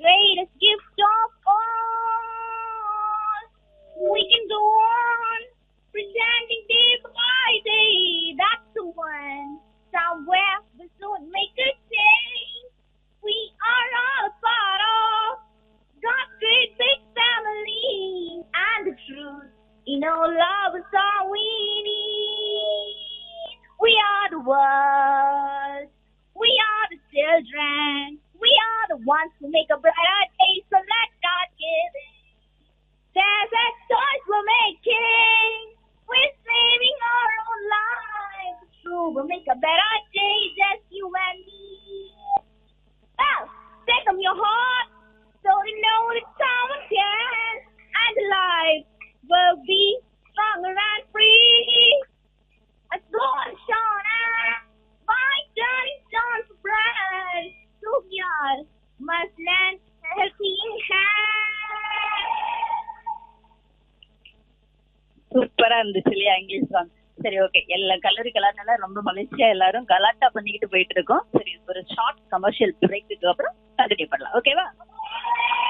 greatest gift of all. We can go on pretending day by day that someone somewhere will soon make a change. We are all part of God's great big family, and the truth, love is all we need. We are the world. We are the children. We are the ones who make a brighter day, so let God give it. There's a choice we're making. We're saving our own lives. It's true, we'll make a better day, just you and me. Well, take them your heart, so they know that someone cares, and life will be stronger and free. Let's go on, Shauna, by turning stone for bread. So yours must lend a helping hand. சூப்பரா இருந்துச்சு இல்லையா English song? சரி, okay. எல்லா கல்லூரி கலாட்டால ரொம்ப மகிழ்ச்சியா எல்லாரும் கலாட்டா பண்ணிக்கிட்டு போயிட்டு இருக்கோம். சரி, ஒரு ஷார்ட் கமர்ஷியல் பிரேக்குக்கு அப்புறம் கண்டினியூ பண்ணலாம். ஓகேவா?